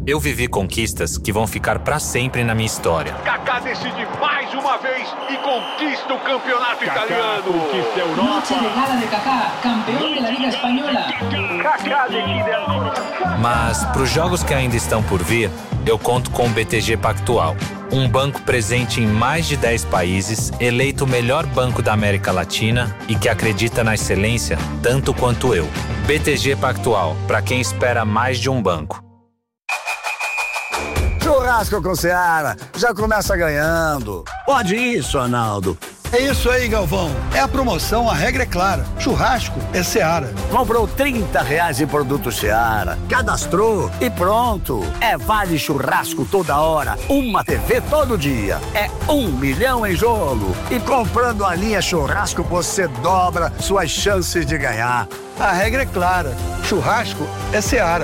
Eu vivi conquistas que vão ficar pra sempre na minha história. Kaká decide mais uma vez e conquista o campeonato italiano. Conquista a Europa. Noche llegada de Kaká, campeão da Liga Espanhola. Kaká decide a... Mas pros jogos que ainda estão por vir, eu conto com o BTG Pactual. Um banco presente em mais de 10 países, eleito o melhor banco da América Latina e que acredita na excelência tanto quanto eu. BTG Pactual, para quem espera mais de um banco. Churrasco com Seara, já começa ganhando. Pode isso, Arnaldo. É isso aí, Galvão. É a promoção, a regra é clara. Churrasco é Seara. Comprou R$30 em produto Seara, cadastrou e pronto. É vale churrasco toda hora, uma TV todo dia. É 1 milhão em jogo. E comprando a linha churrasco, você dobra suas chances de ganhar. A regra é clara. Churrasco é Seara.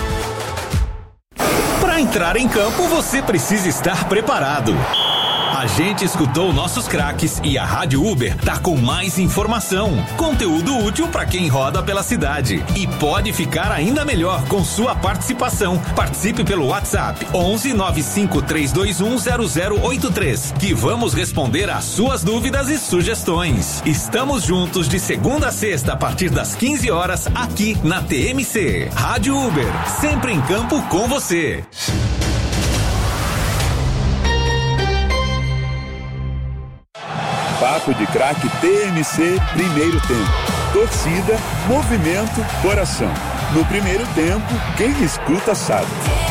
Para entrar em campo, você precisa estar preparado. A gente escutou nossos craques e a Rádio Uber tá com mais informação, conteúdo útil para quem roda pela cidade. E pode ficar ainda melhor com sua participação. Participe pelo WhatsApp 11 95 321 0083, que vamos responder às suas dúvidas e sugestões. Estamos juntos de segunda a sexta a partir das 15 horas aqui na TMC. Rádio Uber, sempre em campo com você. Papo de Craque TMC, primeiro tempo. Torcida, movimento, coração. No primeiro tempo, quem escuta sabe.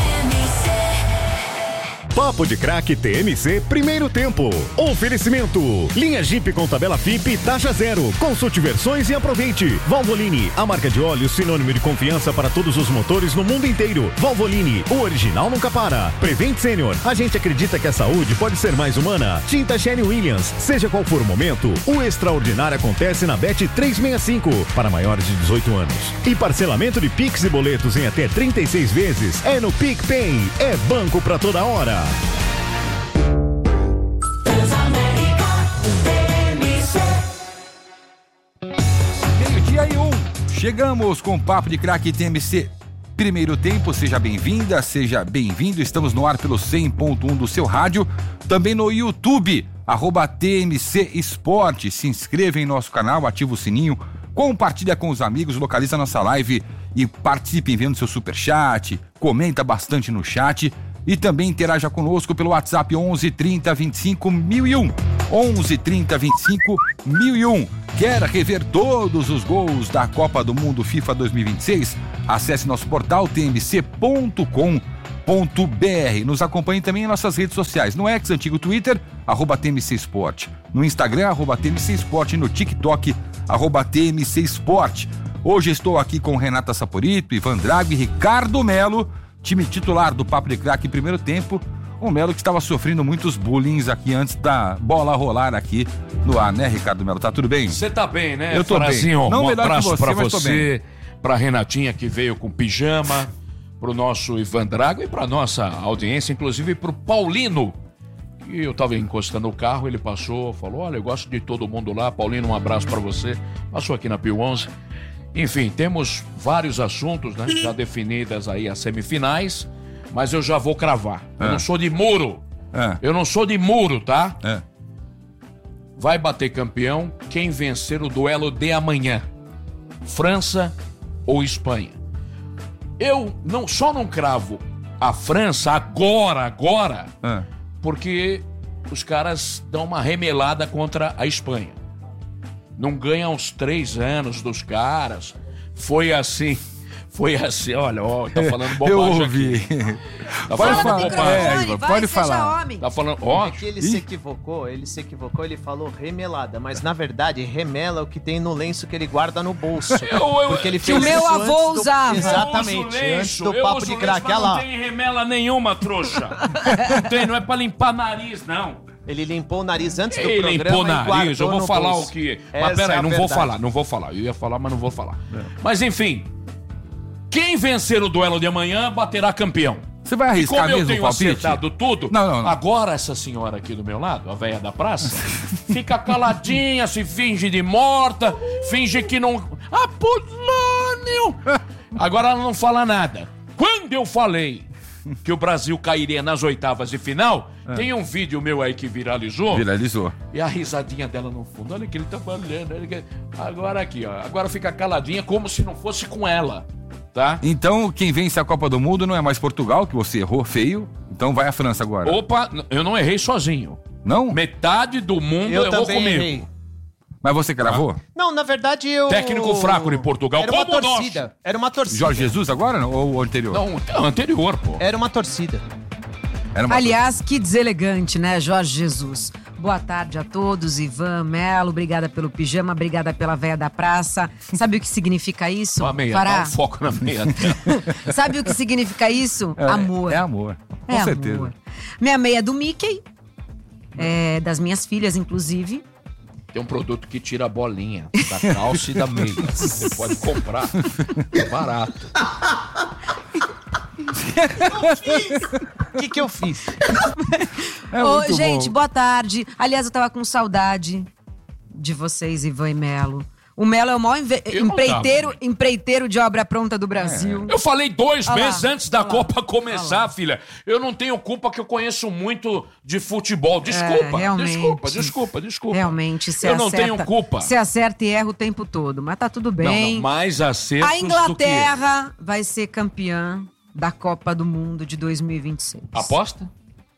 Papo de Craque TMC, primeiro tempo. Oferecimento. Linha Jeep com tabela FIP, taxa zero. Consulte versões e aproveite. Valvoline, a marca de óleo sinônimo de confiança para todos os motores no mundo inteiro. Valvoline, o original nunca para. Prevent Senior, a gente acredita que a saúde pode ser mais humana. Tinta Sherwin Williams, seja qual for o momento, o extraordinário acontece na Bet 365, para maiores de 18 anos. E parcelamento de Pix e boletos em até 36 vezes é no PicPay. É banco pra toda hora. Meio-dia e 1. Chegamos com o Papo de Craque TMC. Primeiro tempo, seja bem-vinda, seja bem-vindo. Estamos no ar pelo 100.1 do seu rádio. Também no YouTube, @TMC Esporte. Se inscreva em nosso canal, ativa o sininho, compartilha com os amigos, localiza nossa live e participe enviando seu superchat. Comenta bastante no chat. E também interaja conosco pelo WhatsApp 11 30 25 1001. 11 30 25 1001. Quer rever todos os gols da Copa do Mundo FIFA 2026? Acesse nosso portal tmc.com.br. Nos acompanhe também em nossas redes sociais. No X, antigo Twitter, @TMC Esporte. No Instagram, @TMC Esporte. E no TikTok, @TMC Esporte. Hoje estou aqui com Renata Saporito, Ivan Drago e Ricardo Melo, time titular do Papo de Craque em primeiro tempo. O Melo que estava sofrendo muitos bullying aqui antes da bola rolar aqui no ar, né, Ricardo Melo? Tá tudo bem? Você tá bem, né? Eu tô Farazinho, bem. Não um melhor abraço que você, pra mas tô você, pra Renatinha que veio com pijama, pro nosso Ivan Drago e pra nossa audiência, inclusive pro Paulino. E eu tava encostando o carro, ele passou, falou, olha, eu gosto de todo mundo lá. Paulino, um abraço pra você. Passou aqui na Pio 11. Enfim, temos vários assuntos, né? Já definidas aí as semifinais, mas eu já vou cravar. Eu não sou de muro. Eu não sou de muro, tá? Vai bater campeão quem vencer o duelo de amanhã. França ou Espanha. Eu só não cravo a França agora, porque os caras dão uma remelada contra a Espanha. Não ganha uns 3 anos dos caras. Foi assim, olha, tá falando bobagem. Eu ouvi. Aqui. Tá Pode falando falar, pode falar. Tá falando, É que ele se equivocou, ele falou remelada, mas na verdade remela é o que tem no lenço que ele guarda no bolso. Porque ele fez o meu avô usava. Exatamente, antes do Papo de Craque, olha lá. Não tem remela nenhuma, trouxa. Não é pra limpar nariz, não. Ele limpou o nariz antes do programa. Ele limpou o nariz, eu vou falar bolso. o que... Mas peraí, não vou falar. Eu ia falar, mas não vou falar. Mas enfim, quem vencer o duelo de amanhã baterá campeão. Você vai arriscar mesmo o palpite? E como eu tenho acertado tudo, não. Agora essa senhora aqui do meu lado, a velha da praça, fica caladinha, se finge de morta, finge que não... Apolônio! Agora ela não fala nada. Quando eu falei que o Brasil cairia nas oitavas de final, tem um vídeo meu aí que viralizou. Viralizou. E a risadinha dela no fundo. Olha que ele tá falando. Agora aqui, ó. Agora fica caladinha como se não fosse com ela. Tá? Então, quem vence a Copa do Mundo não é mais Portugal, que você errou feio. Então vai a França agora. Opa, eu não errei sozinho. Não? Metade do mundo Eu errou também comigo. errei. Mas você cravou? Não, na verdade eu... Técnico fraco de Portugal, Era uma como o torcida. nosso. Era uma torcida. Jorge Jesus agora ou o anterior? Não, anterior, pô. Era uma torcida. Aliás, que deselegante, né, Jorge Jesus? Boa tarde a todos, Ivan, Melo, obrigada pelo pijama, obrigada pela véia da praça. Sabe o que significa isso? Uma meia, Fará? dá um foco na meia. Sabe o que significa isso? Amor. É amor, com certeza. Amor. Minha meia é do Mickey, das minhas filhas, inclusive. Tem um produto que tira a bolinha da calça e da meia. Você pode comprar. É barato. O que eu fiz? Gente, boa tarde. Aliás, eu tava com saudade de vocês, Ivan e Melo. O Melo é o maior empreiteiro de obra pronta do Brasil. Eu falei 2 Olha meses lá, antes da Copa começar, filha. Eu não tenho culpa que eu conheço muito de futebol. Desculpa, desculpa. Realmente, você eu não tenho culpa. Você acerta e erra o tempo todo, mas tá tudo bem. Não, mais acertos A Inglaterra vai ser campeã da Copa do Mundo de 2026. Aposta?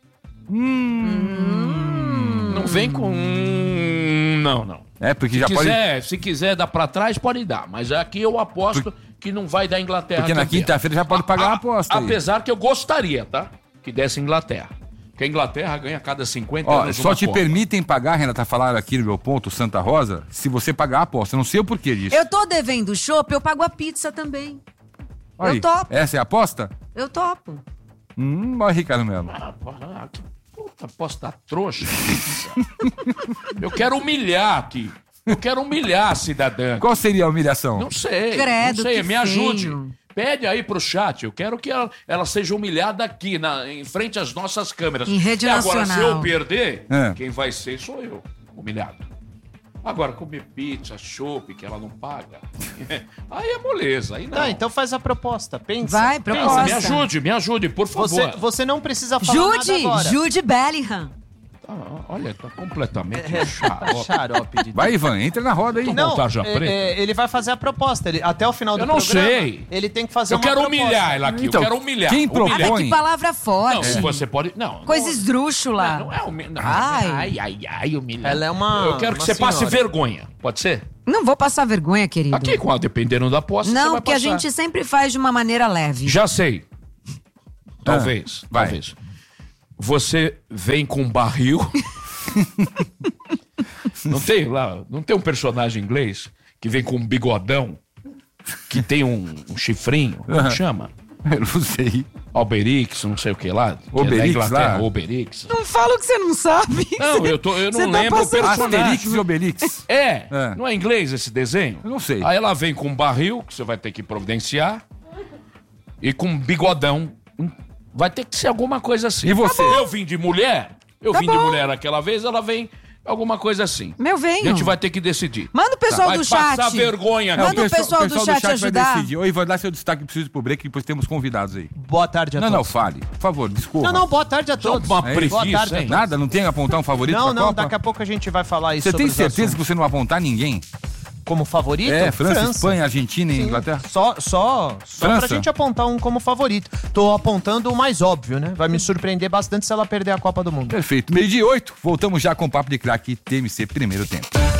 Não vem com... Não. É, porque Se quiser dar pra trás, pode dar. Mas aqui eu aposto que não vai dar Inglaterra. Porque na quinta-feira já pode pagar a aposta. Apesar que eu gostaria, tá? Que desse Inglaterra. Porque a Inglaterra ganha a cada 50 anos só uma te Copa. permitem pagar, Renata, falaram aqui no meu ponto, Santa Rosa, se você pagar a aposta. Eu não sei o porquê disso. Eu tô devendo o chopp, eu pago a pizza também. Olha aí, eu topo. Essa é a aposta? Eu topo. Olha, Ricardo Melo. Que puta aposta trouxa. Eu quero humilhar aqui. Eu quero humilhar a cidadã. Qual seria a humilhação? Não sei. Credo, não sei. que Me ajude. feio. Pede aí pro chat. Eu quero que ela seja humilhada aqui, em frente às nossas câmeras. Em rede agora, nacional. se eu perder, quem vai ser sou eu, humilhado. Agora, comer pizza, chopp, que ela não paga, aí é moleza. Aí não. Tá, então faz a proposta. Pensa. Vai, proposta. Me ajude, por favor. Você não precisa falar nada agora. Jude Bellingham. Olha, tá completamente xarope. Xarope de... Vai, Ivan, entra na roda aí. Não, ele vai fazer a proposta. Até o final do programa. Eu não sei. Ele tem que fazer Eu uma quero proposta. humilhar ela aqui. Então, eu quero humilhar. quem propõe... Ah, que palavra forte. Não, você pode... Não. Coisa esdrúxula. Não é humilhar. Ai, humilhar. Ela é uma... Eu quero que você passe vergonha. Pode ser? Não vou passar vergonha, querido. Aqui, dependendo da aposta, você Não, vai porque a passar. gente sempre faz de uma maneira leve. Já sei. Talvez. vai. Talvez. Você vem com um barril... Não tem um personagem inglês que vem com um bigodão, que tem um chifrinho, como chama? Eu não sei. Alberix, não sei o que lá. Obelix, da Inglaterra, lá. Obelix. Não fala o que você não sabe. Não, eu Você não tá lembro o passando- personagem. Asterix e Obelix. Não é inglês esse desenho? Eu não sei. Aí ela vem com um barril, que você vai ter que providenciar, e com um bigodão. Vai ter que ser alguma coisa assim. E você? Eu vim de mulher, Tá de mulher aquela vez, ela vem alguma coisa assim. Meu, venho. A gente vai ter que decidir. Manda o pessoal Vai do chat. passar vergonha aqui. Manda o pessoal do chat vai ajudar. decidir. Ô, Ivan, dá seu destaque, preciso ir pro break, depois temos convidados aí. Boa tarde a Não, todos. fale. Por favor, desculpa. Não, boa tarde a todos. uma Boa preguiça, tarde a hein? todos. Nada? Não tem que apontar um favorito pra Não, Copa? daqui a pouco a gente vai falar isso Você sobre tem os certeza assuntos. que você não vai apontar ninguém? Como favorito? França, Espanha, Argentina e Inglaterra? Só França. pra gente apontar um como favorito. Tô apontando o mais óbvio, né? Vai me surpreender bastante se ela perder a Copa do Mundo. Perfeito. 12:08. Voltamos já com o Papo de Craque TMC primeiro tempo.